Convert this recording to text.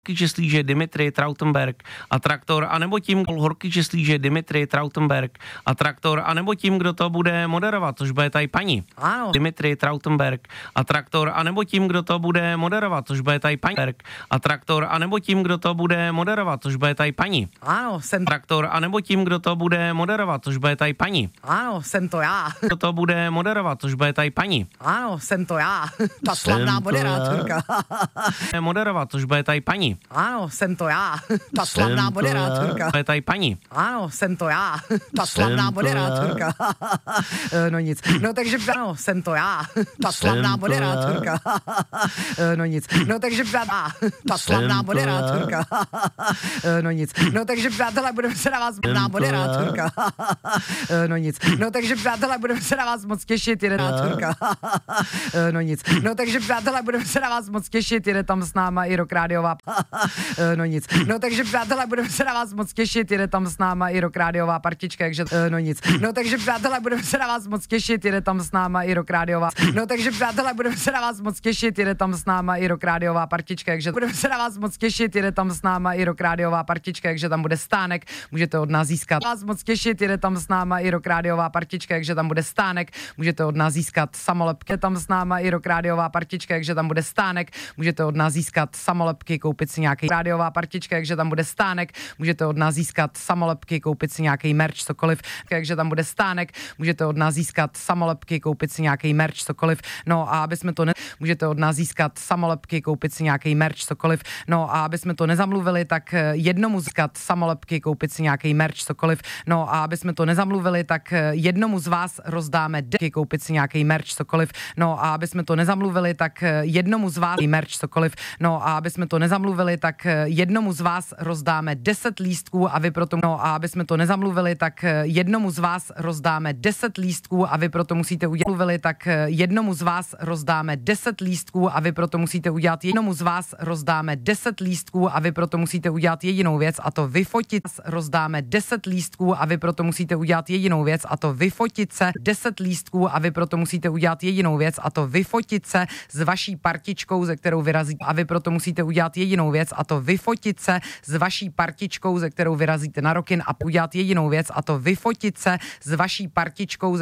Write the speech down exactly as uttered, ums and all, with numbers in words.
že slíže Dimitri Trautenberg a traktor, anebo tím horky, že slíže Dimitri Trautenberg a traktor, anebo tím, kdo to bude moderovat, což bude tady paní. Ano. Dimitri Trautenberg a traktor, anebo tím, kdo to bude moderovat, což bude tady paní. A traktor, anebo tím, kdo to bude moderovat, což bude tady paní. Ano, jsem Traktor, anebo tím, kdo to bude moderovat, což bude tady paní. Ano, jsem to já. Kdo to bude moderovat, což bude tady paní. Ano, jsem to já. Ta Jsem slavná to moderátorka. Moderovat, což bude tady paní. Ano, jsem to já. Ta Jsem slavná to moderátorka. Bude tady paní. Ano, jsem to já. Ta Jsem slavná to moderátorka. Eh, No nic. No takže ano, jsem to já. Ta Jsem slavná to moderátorka. Eh, No nic. No takže přátelé, ta slavná to moderátorka. Eh, No nic. No takže přátelé, budeme se na vás slavná to moderátorka. Eh, No nic. No takže přátelé, budeme se na vás moc těšit, jede moderátorka. Eh, No nic. No takže přátelé, budeme se na vás moc těšit, jede tam s náma i Rock Rádiová. Eh, No nic. No takže přátelé, budeme se na vás moc těšit, jede tam s náma i Rock Rádiová partička, takže eh, no nic. No takže přátelé, budeme se na vás moc těšit, jede tam s náma i Rock Rádiová. No takže přátelé, budeme se na vás moc těšit, jede tam s náma i Rock Rádiová partička, takže budeme se na vás moc těšit, jede tam s náma i Rock Rádiová partička, takže tam bude stánek, můžete od nás získat. Vás moc těšit, jede tam s náma i Rock Rádiová partička, takže tam bude stánek, můžete od nás získat samolepky. Je tam s náma i Rock Rádiová partička, takže tam bude stánek, můžete od nás získat samolepky, koupit si nějaký rádiová partička, takže tam bude stánek, můžete od nás získat samolepky, koupit si nějaký merch, cokoliv, takže tam bude stánek, můžete od nás získat samolepky, koupit si nějaký merch, cokoliv. No a aby jsme to ne, můžete od nás získat samolepky, koupit si nějaký merch, cokoliv. No a aby jsme to nezamluvili, tak jednomu získat samolepky, koupit si nějaký merch, cokoliv. No a aby jsme to nezamluvili, tak jednomu z vás rozdáme deky, koupit si nějaký merch, cokoliv. No a aby jsme to nezamluvili, tak jednomu z vás merch, cokoliv. No a aby jsme to nezamluvili, tak jednomu z vás rozdáme deset lístků a vy proto, no a aby jsme to nezamluvili, tak jednomu z vás rozdáme deset lístků a vy proto musíte udělat, tak jednomu z vás rozdáme deset lístků a vy proto musíte udělat, jednomu z vás rozdáme deset lístků a vy proto musíte udělat jedinou věc, a to vyfotit. Rozdáme deset lístků a vy proto musíte udělat jedinou věc, a to vyfotit se. deset lístků a vy proto musíte udělat jedinou věc, a to vyfotit se s vaší partičkou, ze kterou vyrazíte. A vy proto musíte udělat jedinou věc, a to vyfotit se s vaší partičkou, ze kterou vyrazíte na Rockin, a udělat jedinou věc, a to vyfotit se s vaší partičkou,